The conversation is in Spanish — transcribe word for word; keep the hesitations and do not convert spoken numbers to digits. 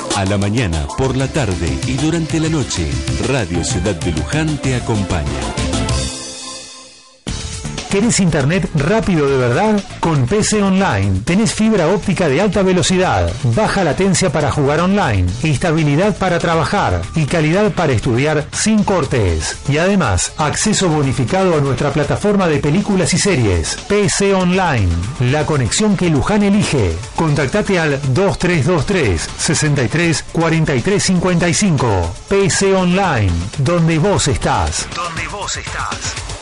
A la mañana, por la tarde y durante la noche, Radio Ciudad de Luján te acompaña. ¿Querés internet rápido de verdad? Con P C Online tenés fibra óptica de alta velocidad, baja latencia para jugar online, estabilidad para trabajar y calidad para estudiar sin cortes. Y además, acceso bonificado a nuestra plataforma de películas y series. P C Online, la conexión que Luján elige. Contactate al dos tres dos tres, sesenta y tres, cuarenta y tres cincuenta y cinco. P C Online, donde vos estás. Donde vos estás.